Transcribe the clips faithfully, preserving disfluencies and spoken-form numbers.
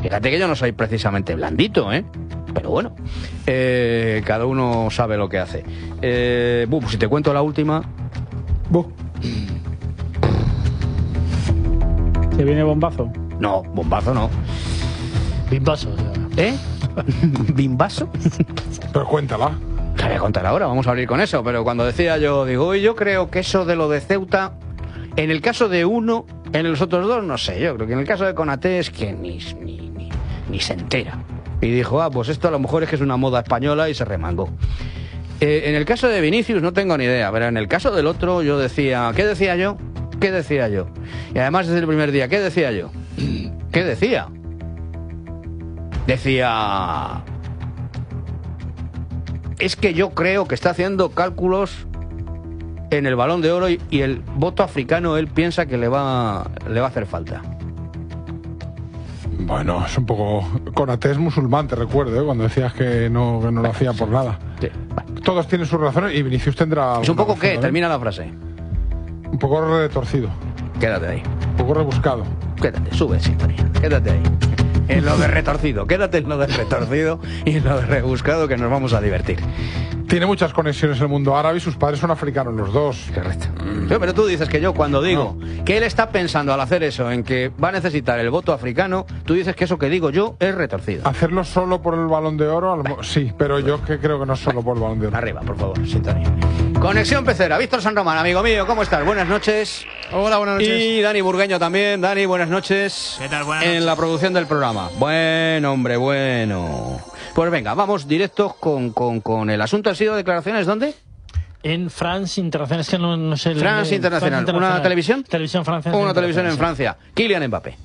Fíjate que yo no soy precisamente blandito, ¿eh? Pero bueno, eh, cada uno sabe lo que hace. Eh, buh, pues si te cuento la última... Buh. ¿Se viene bombazo? No, bombazo no. Bimbaso. ¿Eh? ¿Bimbaso? Pero cuéntala. La voy a contar ahora, vamos a abrir con eso. Pero cuando decía yo, digo, yo creo que eso de lo de Ceuta, en el caso de uno, en los otros dos, no sé. Yo creo que en el caso de Konaté es que ni, ni, ni, ni se entera. Y dijo, ah, pues esto a lo mejor es que es una moda española y se remangó. Eh, en el caso de Vinicius no tengo ni idea, pero en el caso del otro yo decía, ¿qué decía yo? ¿Qué decía yo? Y además desde el primer día, ¿qué decía yo? ¿Qué decía? Decía... Es que yo creo que está haciendo cálculos en el Balón de Oro y, y el voto africano él piensa que le va, le va a hacer falta. Bueno, es un poco... Konaté es musulmán, te recuerdo, ¿eh? Cuando decías que no, que no lo hacía por nada. Sí. Todos tienen sus razones y Vinicius tendrá... ¿Es un poco qué? razón, ¿eh? Termina la frase. Un poco retorcido. Quédate ahí. Un poco rebuscado. Quédate, sube sintonía. Quédate ahí. En lo de retorcido. Quédate en lo de retorcido y en lo de rebuscado, que nos vamos a divertir. Tiene muchas conexiones el mundo árabe y sus padres son africanos los dos. Correcto. Pero, pero tú dices que yo cuando digo no. que él está pensando al hacer eso en que va a necesitar el voto africano, tú dices que eso que digo yo es retorcido. Hacerlo solo por el Balón de Oro, bueno. sí, pero yo que creo que no es solo por el Balón de Oro. Arriba, por favor, sintonía. Conexión Pecera, Víctor San Román, amigo mío, ¿cómo estás? Buenas noches. Hola, buenas noches. Y Dani Burgueño también. Dani, buenas noches. ¿Qué tal? Buenas noches. En la producción del programa. Bueno, hombre, bueno. Pues venga, vamos directos con, con, con el asunto. ¿Han sido declaraciones dónde? En France Internacional, es que no, no sé... France Internacional. France Internacional. ¿Una televisión? Televisión francesa. Una televisión en Francia. Kylian Mbappé.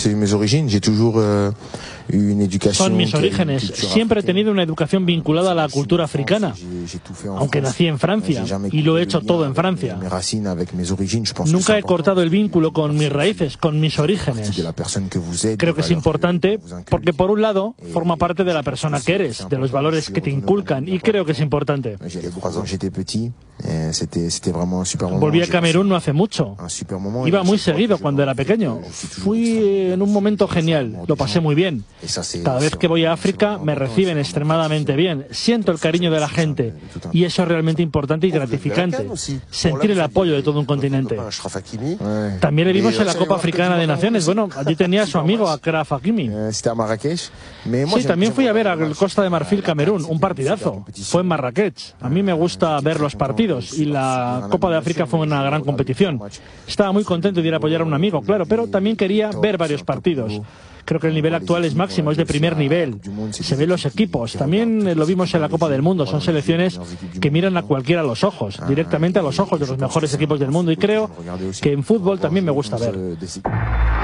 Son mis orígenes. Siempre he tenido una educación vinculada a la cultura africana, aunque nací en Francia y lo he hecho todo en Francia. Nunca he cortado el vínculo con mis raíces, con mis orígenes. Creo que es importante porque, por un lado, forma parte de la persona que eres, de los valores que te inculcan, y creo que es importante. Volví a Camerún no hace mucho. Iba muy seguido cuando era pequeño. Fui en un momento genial, lo pasé muy bien. Cada vez que voy a África me reciben extremadamente bien. Siento el cariño de la gente y eso es realmente importante y gratificante. Sentir el apoyo de todo un continente. También le vimos en la Copa Africana de Naciones. Bueno, allí tenía a su amigo Achraf Hakimi. Sí, también fui a ver a Costa de Marfil Camerún, un partidazo. Fue en Marrakech. A mí me gusta ver los partidos y la Copa de África fue una gran competición. Estaba muy contento de ir a apoyar a un amigo, claro, pero también quería ver varios partidos. Creo que el nivel actual es máximo, es de primer nivel. Se ven los equipos. También lo vimos en la Copa del Mundo. Son selecciones que miran a cualquiera a los ojos, directamente a los ojos de los mejores equipos del mundo. Y creo que en fútbol también me gusta ver.